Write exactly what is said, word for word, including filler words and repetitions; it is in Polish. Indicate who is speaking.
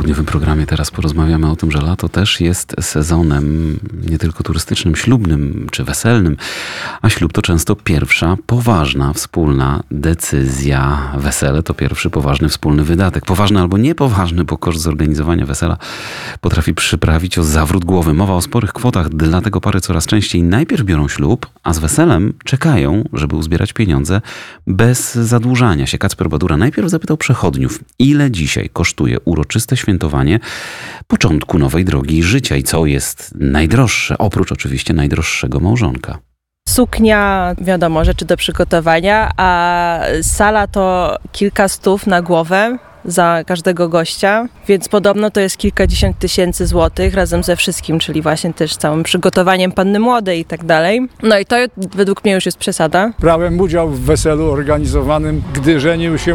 Speaker 1: tygodniowym programie teraz porozmawiamy o tym, że lato też jest sezonem nie tylko turystycznym, ślubnym czy weselnym, a ślub to często pierwsza poważna, wspólna decyzja. Wesele to pierwszy poważny wspólny wydatek. Poważny albo niepoważny, bo koszt zorganizowania wesela potrafi przyprawić o zawrót głowy. Mowa o sporych kwotach, dlatego pary coraz częściej najpierw biorą ślub, a z weselem czekają, żeby uzbierać pieniądze bez zadłużania się. Kacper Badura najpierw zapytał przechodniów, ile dzisiaj kosztuje uroczyste świętowanie początku nowej drogi życia i co jest najdroższe, oprócz oczywiście najdroższego małżonka.
Speaker 2: Suknia, wiadomo, rzeczy do przygotowania, a sala to kilka stów na głowę za każdego gościa, więc podobno to jest kilkadziesiąt tysięcy złotych razem ze wszystkim, czyli właśnie też całym przygotowaniem panny młodej i tak dalej. No i to według mnie już jest przesada.
Speaker 3: Brałem udział w weselu organizowanym, gdy żenił się